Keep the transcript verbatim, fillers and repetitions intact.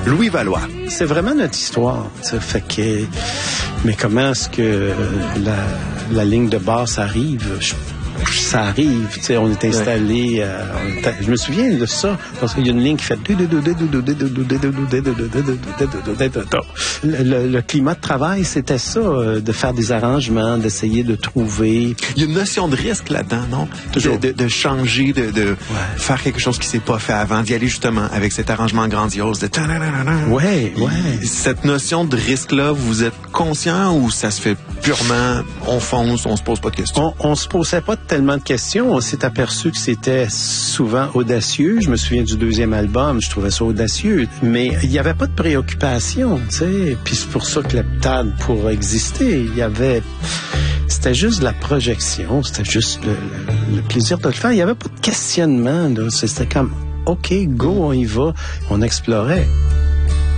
Louis Valois. C'est vraiment notre histoire. Ça fait que, mais comment est-ce que la, la ligne de basse arrive? Je, ça arrive, tu sais, on est installé, euh, on est, je me souviens de ça, parce qu'il y a une ligne qui fait le, le, le climat de travail, c'était ça, de faire des arrangements, d'essayer de trouver. Il y a une notion de risque là-dedans, non? Toujours. De, de, de changer, de, de ouais. faire quelque chose qui s'est pas fait avant, d'y aller justement avec cet arrangement grandiose de ouais, ouais. Cette notion de risque-là, vous êtes conscient ou ça se fait purement, on fonce, on se pose pas de questions? On, on se posait pas tellement de questions. On s'est aperçu que c'était souvent audacieux. Je me souviens du deuxième album, je trouvais ça audacieux. Mais il n'y avait pas de préoccupation, tu sais. Puis c'est pour ça que l'heptade pourrait exister. Il y avait... C'était juste de la projection. C'était juste le, le, le plaisir de le faire. Il n'y avait pas de questionnement, là. C'était comme, OK, go, on y va. On explorait.